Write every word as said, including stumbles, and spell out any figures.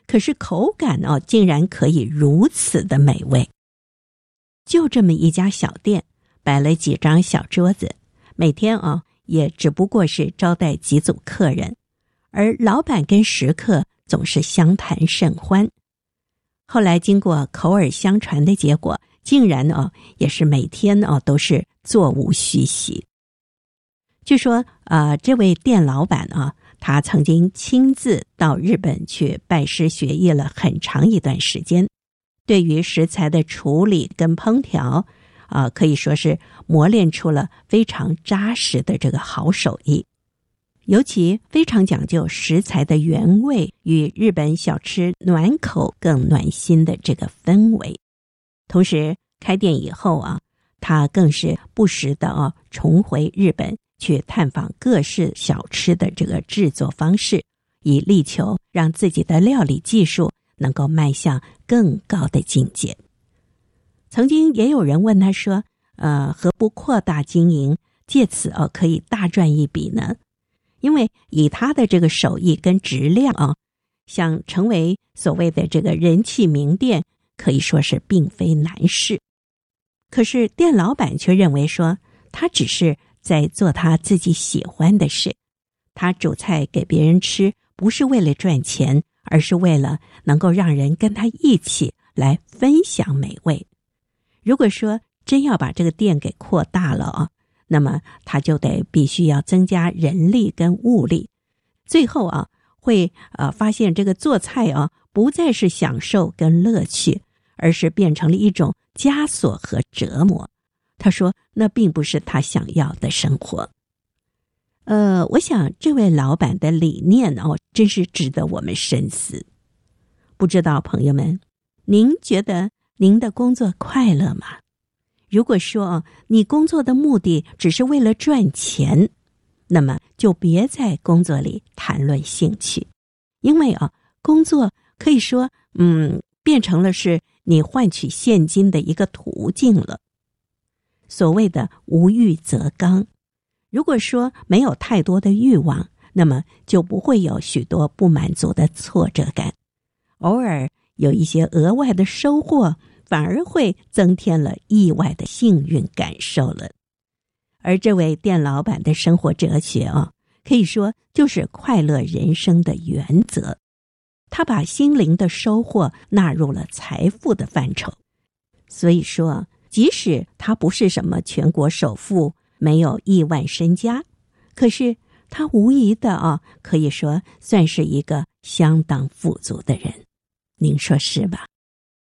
可是口感哦，竟然可以如此的美味。就这么一家小店，摆了几张小桌子，每天啊、哦，也只不过是招待几组客人，而老板跟食客总是相谈甚欢。后来经过口耳相传的结果，竟然哦，也是每天哦都是座无虚席。据说呃，这位店老板啊，他曾经亲自到日本去拜师学艺了很长一段时间，对于食材的处理跟烹调啊、呃，可以说是磨练出了非常扎实的这个好手艺。尤其非常讲究食材的原味与日本小吃暖口更暖心的这个氛围。同时开店以后啊，他更是不时的啊重回日本去探访各式小吃的这个制作方式，以力求让自己的料理技术能够迈向更高的境界。曾经也有人问他说，呃，何不扩大经营，借此哦可以大赚一笔呢？因为以他的这个手艺跟质量啊，想成为所谓的这个人气名店，可以说是并非难事。可是店老板却认为说，他只是在做他自己喜欢的事，他煮菜给别人吃，不是为了赚钱，而是为了能够让人跟他一起来分享美味。如果说真要把这个店给扩大了啊，那么他就得必须要增加人力跟物力，最后啊会呃发现这个做菜啊不再是享受跟乐趣，而是变成了一种枷锁和折磨。他说那并不是他想要的生活。呃，我想这位老板的理念哦，真是值得我们深思。不知道朋友们，您觉得您的工作快乐吗？如果说你工作的目的只是为了赚钱，那么就别在工作里谈论兴趣，因为啊，工作可以说嗯，变成了是你换取现金的一个途径了。所谓的无欲则刚，如果说没有太多的欲望，那么就不会有许多不满足的挫折感，偶尔有一些额外的收获，反而会增添了意外的幸运感受了。而这位店老板的生活哲学啊，可以说就是快乐人生的原则。他把心灵的收获纳入了财富的范畴。所以说，即使他不是什么全国首富，没有亿万身家，可是他无疑的啊，可以说算是一个相当富足的人。您说是吧？